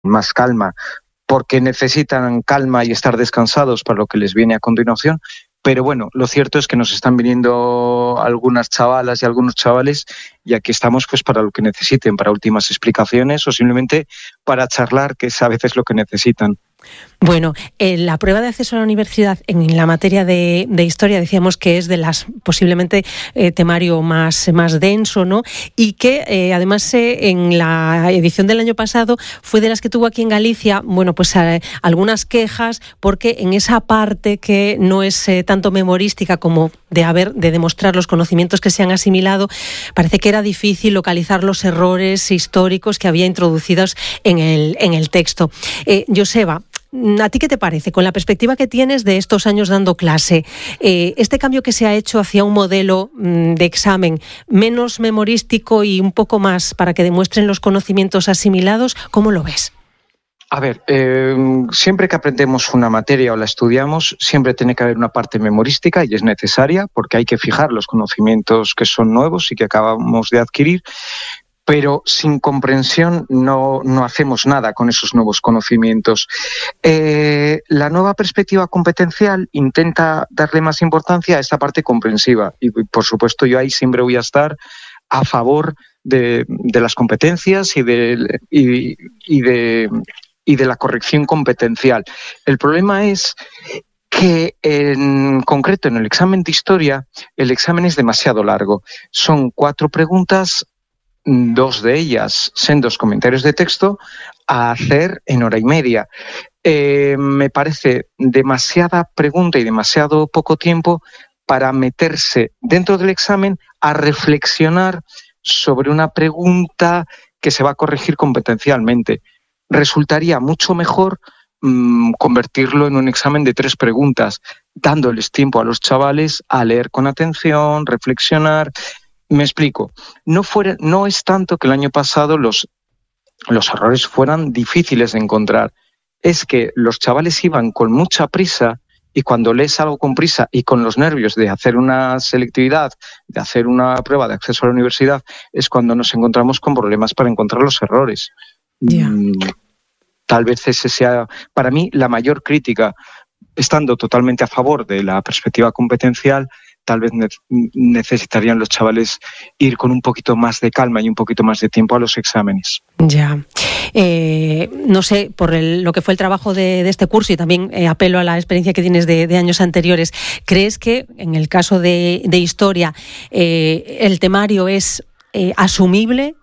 más calma, porque necesitan calma y estar descansados para lo que les viene a continuación. Pero bueno, lo cierto es que nos están viniendo algunas chavalas y algunos chavales y aquí estamos pues para lo que necesiten, para últimas explicaciones o simplemente para charlar, que es a veces lo que necesitan. Bueno, la prueba de acceso a la universidad en la materia de historia decíamos que es de las posiblemente temario más denso, ¿no? Y que además en la edición del año pasado fue de las que tuvo aquí en Galicia, bueno, pues algunas quejas porque en esa parte que no es tanto memorística como de demostrar los conocimientos que se han asimilado, parece que era difícil localizar los errores históricos que había introducidos en el texto. Joseba, ¿a ti qué te parece? Con la perspectiva que tienes de estos años dando clase, este cambio que se ha hecho hacia un modelo de examen menos memorístico y un poco más para que demuestren los conocimientos asimilados, ¿cómo lo ves? A ver, siempre que aprendemos una materia o la estudiamos, siempre tiene que haber una parte memorística y es necesaria porque hay que fijar los conocimientos que son nuevos y que acabamos de adquirir. Pero sin comprensión no hacemos nada con esos nuevos conocimientos. La nueva perspectiva competencial intenta darle más importancia a esta parte comprensiva y, por supuesto, yo ahí siempre voy a estar a favor de las competencias y de la corrección competencial. El problema es que en concreto en el examen de historia el examen es demasiado largo. Son 4 preguntas, 2 de ellas sendos comentarios de texto a hacer en hora y media. Me parece demasiada pregunta y demasiado poco tiempo para meterse dentro del examen a reflexionar sobre una pregunta que se va a corregir competencialmente. Resultaría mucho mejor convertirlo en un examen de 3 preguntas, dándoles tiempo a los chavales a leer con atención, reflexionar. Me explico. No es tanto que el año pasado los errores fueran difíciles de encontrar. Es que los chavales iban con mucha prisa y cuando lees algo con prisa y con los nervios de hacer una selectividad, de hacer una prueba de acceso a la universidad, es cuando nos encontramos con problemas para encontrar los errores. Yeah. Tal vez ese sea, para mí, la mayor crítica, estando totalmente a favor de la perspectiva competencial. Tal vez necesitarían los chavales ir con un poquito más de calma y un poquito más de tiempo a los exámenes. Ya. No sé, por lo que fue el trabajo de este curso y también apelo a la experiencia que tienes de años anteriores, ¿crees que en el caso de historia el temario es asumible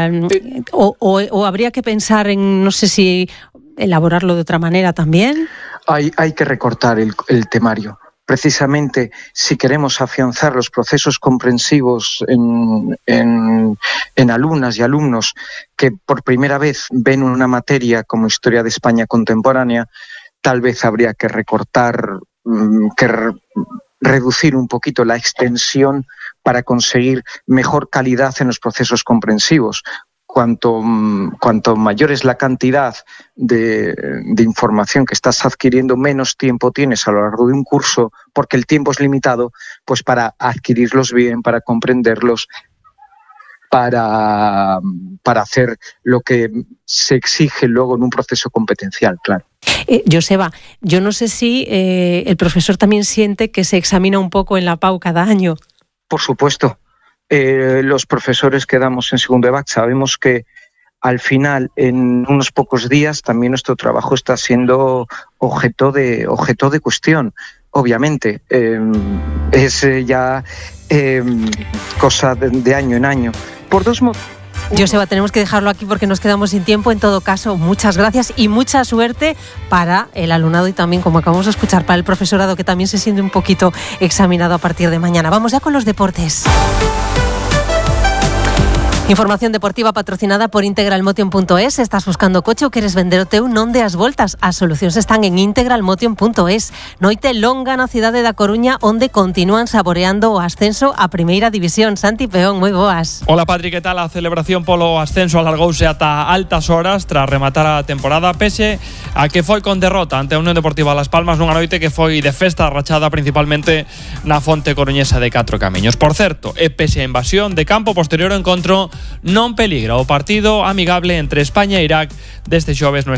o habría que pensar en, no sé si elaborarlo de otra manera también? Hay que recortar el temario. Precisamente, si queremos afianzar los procesos comprensivos en alumnas y alumnos que por primera vez ven una materia como Historia de España contemporánea, tal vez habría que recortar, reducir un poquito la extensión para conseguir mejor calidad en los procesos comprensivos. Cuanto mayor es la cantidad de información que estás adquiriendo, menos tiempo tienes a lo largo de un curso, porque el tiempo es limitado, pues para adquirirlos bien, para comprenderlos, para hacer lo que se exige luego en un proceso competencial, claro. Joseba, yo no sé si el profesor también siente que se examina un poco en la PAU cada año. Por supuesto. Los profesores que damos en segundo EBAC sabemos que al final, en unos pocos días, también nuestro trabajo está siendo objeto de cuestión. Obviamente, es ya cosa de año en año. Por 2 motivos. Joseba, tenemos que dejarlo aquí porque nos quedamos sin tiempo. En todo caso, muchas gracias y mucha suerte para el alumnado y también, como acabamos de escuchar, para el profesorado, que también se siente un poquito examinado a partir de mañana. Vamos ya con los deportes. Información deportiva patrocinada por integralmotion.es. Estás buscando coche ou queres vender o teu? Non deas voltas. As solucións están en integralmotion.es. Noite longa na cidade da Coruña, onde continúan saboreando o ascenso a Primeira División. Santi Peón, moi boas. Hola, Patri, que tal? A celebración polo ascenso alargouse ata altas horas tras rematar a temporada, pese a que foi con derrota ante a Unión Deportiva Las Palmas nunha noite que foi de festa rachada principalmente na fonte coruñesa de Catro Camiños. Por certo, e pese a invasión de campo, posterior ao encontro non peligra o partido amigable entre España e Irak deste xoves no